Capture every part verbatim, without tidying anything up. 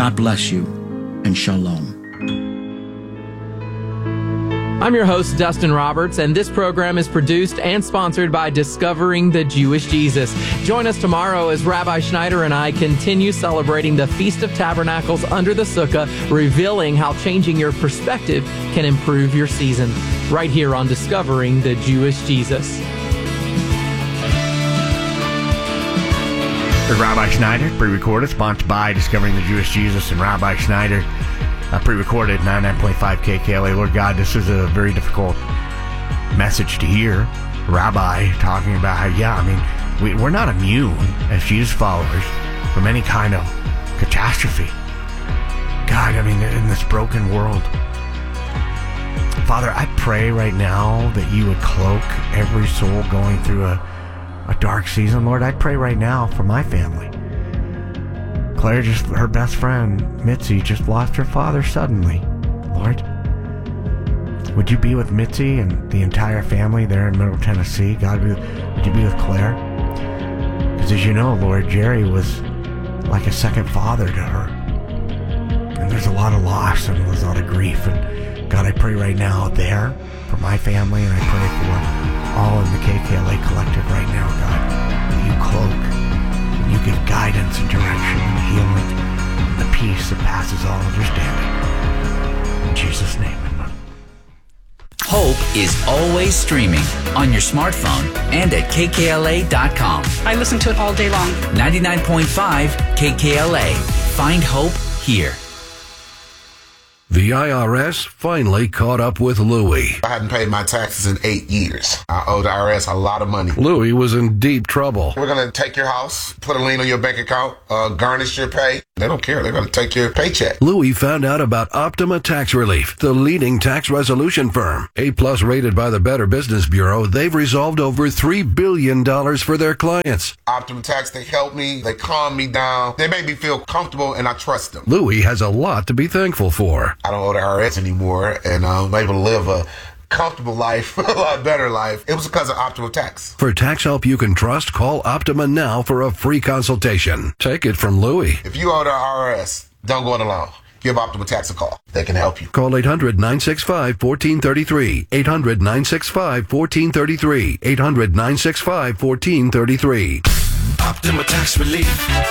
God bless you, and shalom. I'm your host, Dustin Roberts, and this program is produced and sponsored by Discovering the Jewish Jesus. Join us tomorrow as Rabbi Schneider and I continue celebrating the Feast of Tabernacles under the Sukkah, revealing how changing your perspective can improve your season. Right here on Discovering the Jewish Jesus. The Rabbi Schneider, pre-recorded, sponsored by Discovering the Jewish Jesus and Rabbi Schneider. Uh, pre-recorded, ninety-nine point five K K L A. Lord God, this is a very difficult message to hear. Rabbi talking about how, yeah, I mean, we, we're not immune as Jesus followers from any kind of catastrophe. God, I mean, in this broken world. Father, I pray right now that you would cloak every soul going through a, a dark season. Lord, I pray right now for my family. Claire, just her best friend, Mitzi, just lost her father suddenly. Lord, would you be with Mitzi and the entire family there in Middle Tennessee? God, would you be with Claire? Because as you know, Lord, Jerry was like a second father to her. And there's a lot of loss and there's a lot of grief. And God, I pray right now there for my family, and I pray for all in the K K L A collective right now, God, that you cloak. You give guidance and direction and healing and the peace that passes all understanding. In Jesus' name, amen. Hope is always streaming on your smartphone and at K K L A dot com. I listen to it all day long. ninety-nine point five K K L A. Find hope here. The I R S finally caught up with Louie. I hadn't paid my taxes in eight years. I owe the I R S a lot of money. Louie was in deep trouble. We're going to take your house, put a lien on your bank account, uh, garnish your pay. They don't care. They're going to take your paycheck. Louie found out about Optima Tax Relief, the leading tax resolution firm. A-plus rated by the Better Business Bureau, they've resolved over three billion dollars for their clients. Optima Tax, they help me. They calm me down. They make me feel comfortable, and I trust them. Louie has a lot to be thankful for. I don't owe the I R S anymore, and I'm able to live a comfortable life, a lot better life. It was because of Optima Tax. For tax help you can trust, call Optima now for a free consultation. Take it from Louie. If you owe the I R S, don't go it alone. Give Optima Tax a call. They can help you. Call eight hundred, nine six five, one four three three. eight hundred, nine six five, one four three three. eight hundred, nine six five, one four three three. Optima Tax Relief.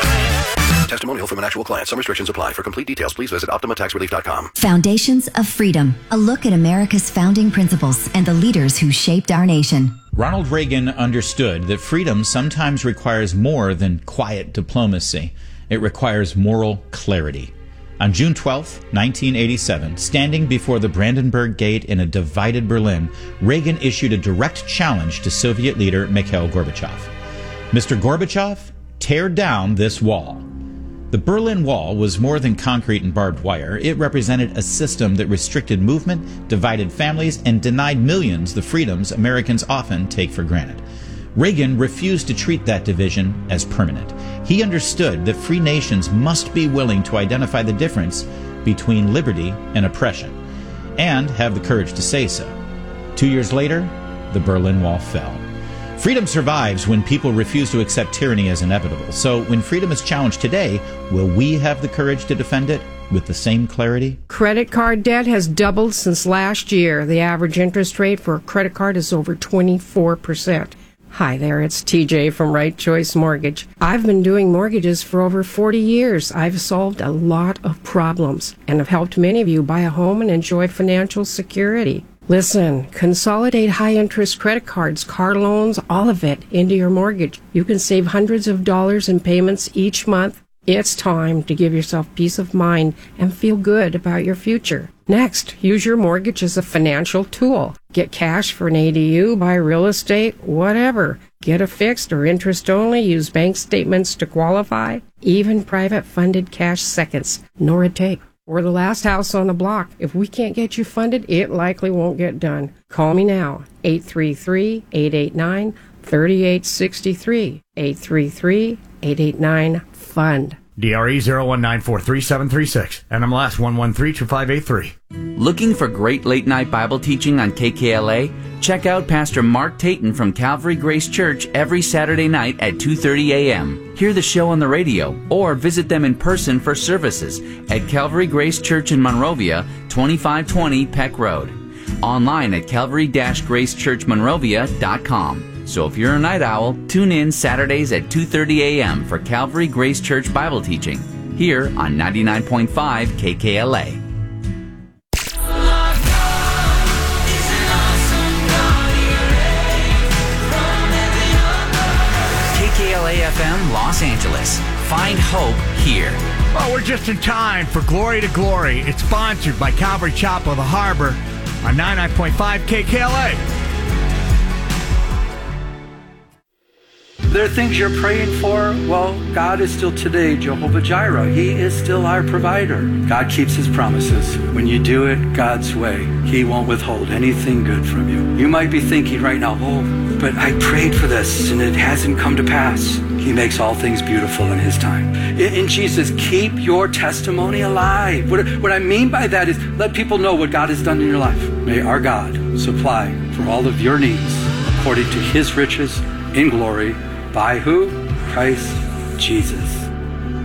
Testimonial from an actual client. Some restrictions apply. For complete details, please visit Optima Tax Relief dot com. Foundations of Freedom. A look at America's founding principles and the leaders who shaped our nation. Ronald Reagan understood that freedom sometimes requires more than quiet diplomacy. It requires moral clarity. On June twelfth, nineteen eighty-seven, standing before the Brandenburg Gate in a divided Berlin, Reagan issued a direct challenge to Soviet leader Mikhail Gorbachev. Mister Gorbachev, tear down this wall. The Berlin Wall was more than concrete and barbed wire. It represented a system that restricted movement, divided families, and denied millions the freedoms Americans often take for granted. Reagan refused to treat that division as permanent. He understood that free nations must be willing to identify the difference between liberty and oppression, and have the courage to say so. Two years later, the Berlin Wall fell. Freedom survives when people refuse to accept tyranny as inevitable. So when freedom is challenged today, will we have the courage to defend it with the same clarity? Credit card debt has doubled since last year. The average interest rate for a credit card is over twenty-four percent. Hi there, it's T J from Right Choice Mortgage. I've been doing mortgages for over forty years. I've solved a lot of problems and have helped many of you buy a home and enjoy financial security. Listen, consolidate high-interest credit cards, car loans, all of it into your mortgage. You can save hundreds of dollars in payments each month. It's time to give yourself peace of mind and feel good about your future. Next, use your mortgage as a financial tool. Get cash for an A D U, buy real estate, whatever. Get a fixed or interest only, use bank statements to qualify. Even private funded cash seconds, nor a tape. We're the last house on the block. If we can't get you funded, it likely won't get done. Call me now, eight three three, eight eight nine, three eight six three, eight three three, eight eight nine, fund. D R E zero one nine four three seven three six, N M L S one one three two five eight three. Looking for great late-night Bible teaching on K K L A? Check out Pastor Mark Tayton from Calvary Grace Church every Saturday night at two thirty a.m. Hear the show on the radio or visit them in person for services at Calvary Grace Church in Monrovia, twenty-five twenty Peck Road. Online at calvary dash grace church monrovia dot com. So if you're a night owl, tune in Saturdays at two thirty a.m. for Calvary Grace Church Bible teaching here on ninety-nine point five K K L A. K K L A F M Los Angeles. Find hope here. Well, we're just in time for Glory to Glory. It's sponsored by Calvary Chapel of the Harbor on ninety-nine point five K K L A. There are things you're praying for. Well, God is still today Jehovah Jireh. He is still our provider. God keeps his promises. When you do it God's way, he won't withhold anything good from you. You might be thinking right now, oh, but I prayed for this and it hasn't come to pass. He makes all things beautiful in his time. In, in Jesus, keep your testimony alive. What, what I mean by that is let people know what God has done in your life. May our God supply for all of your needs according to his riches in glory. By who? Christ Jesus.